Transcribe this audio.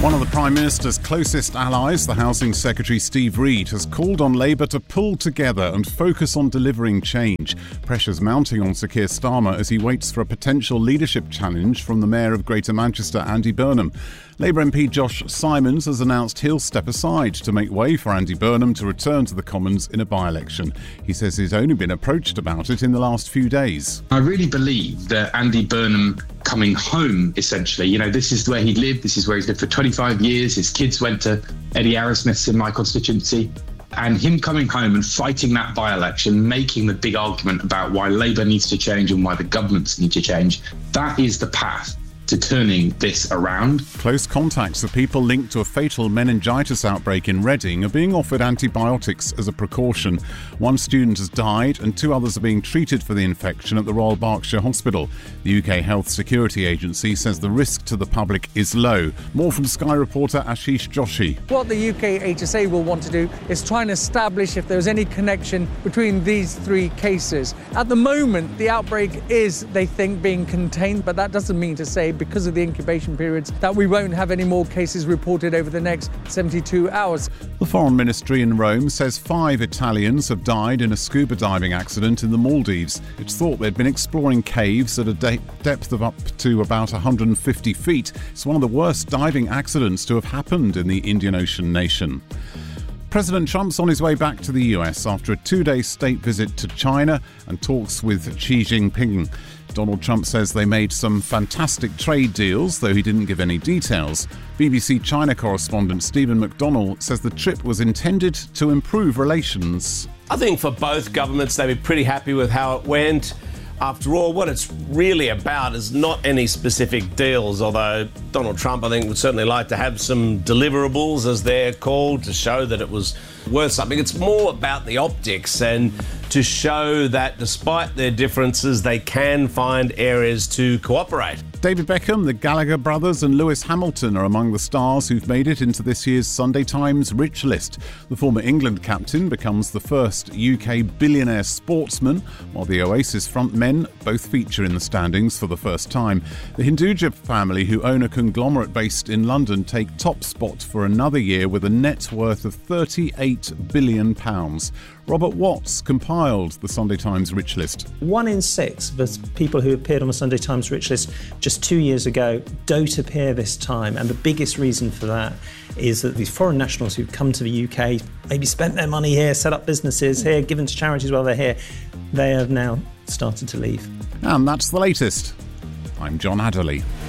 One of the Prime Minister's closest allies, the Housing Secretary Steve Reed, has called on Labour to pull together and focus on delivering change. Pressure's mounting on Sir Keir Starmer as he waits for a potential leadership challenge from the Mayor of Greater Manchester, Andy Burnham. Labour MP Josh Simons has announced he'll step aside to make way for Andy Burnham to return to the Commons in a by-election. He says he's only been approached about it in the last few days. I really believe that Andy Burnham coming home, essentially, this is where he lived, this is where he's lived for 25 years, his kids went to Eddie Arrowsmith's in my constituency, and him coming home and fighting that by-election, making the big argument about why Labour needs to change and why the governments need to change, that is the path to turning this around. Close contacts of people linked to a fatal meningitis outbreak in Reading are being offered antibiotics as a precaution. One student has died and 2 others are being treated for the infection at the Royal Berkshire Hospital. The UK Health Security Agency says the risk to the public is low. More from Sky reporter Ashish Joshi. What the UK HSA will want to do is try and establish if there's any connection between these 3 cases. At the moment, the outbreak is, they think, being contained, but that doesn't mean to say, because of the incubation periods, that we won't have any more cases reported over the next 72 hours. The Foreign Ministry in Rome says 5 Italians have died in a scuba diving accident in the Maldives. It's thought they'd been exploring caves at a depth of up to about 150 feet. It's one of the worst diving accidents to have happened in the Indian Ocean nation. President Trump's on his way back to the US after a 2-day state visit to China and talks with Xi Jinping. Donald Trump says they made some fantastic trade deals, though he didn't give any details. BBC China correspondent Stephen McDonnell says the trip was intended to improve relations. I think for both governments, they were pretty happy with how it went. After all, what it's really about is not any specific deals, although Donald Trump, I think, would certainly like to have some deliverables, as they're called, to show that it was worth something. It's more about the optics and to show that despite their differences, they can find areas to cooperate. David Beckham, the Gallagher brothers and Lewis Hamilton are among the stars who've made it into this year's Sunday Times Rich List. The former England captain becomes the first UK billionaire sportsman, while the Oasis frontmen both feature in the standings for the first time. The Hinduja family, who own a conglomerate based in London, take top spot for another year with a net worth of £38 billion. Robert Watts compiled the Sunday Times Rich List. 1 in 6 of the people who appeared on the Sunday Times Rich List just 2 years ago don't appear this time, and the biggest reason for that is that these foreign nationals who've come to the UK, maybe spent their money here, set up businesses here, given to charities while they're here, they have now started to leave. And that's the latest. I'm John Adderley.